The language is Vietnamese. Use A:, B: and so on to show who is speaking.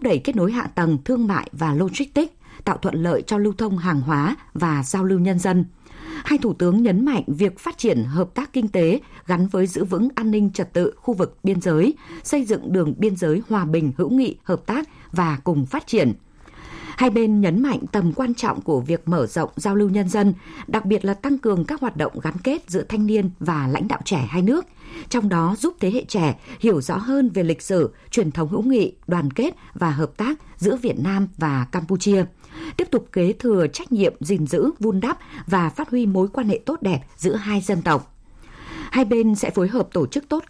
A: đẩy kết nối hạ tầng, thương mại và logistics, tạo thuận lợi cho lưu thông hàng hóa và giao lưu nhân dân. Hai thủ tướng nhấn mạnh việc phát triển hợp tác kinh tế gắn với giữ vững an ninh trật tự khu vực biên giới, xây dựng đường biên giới hòa bình, hữu nghị, hợp tác và cùng phát triển. Hai bên nhấn mạnh tầm quan trọng của việc mở rộng giao lưu nhân dân, đặc biệt là tăng cường các hoạt động gắn kết giữa thanh niên và lãnh đạo trẻ hai nước, trong đó giúp thế hệ trẻ hiểu rõ hơn về lịch sử, truyền thống hữu nghị, đoàn kết và hợp tác giữa Việt Nam và Campuchia, tiếp tục kế thừa trách nhiệm gìn giữ, vun đắp và phát huy mối quan hệ tốt đẹp giữa hai dân tộc. Hai bên sẽ phối hợp tổ chức tốt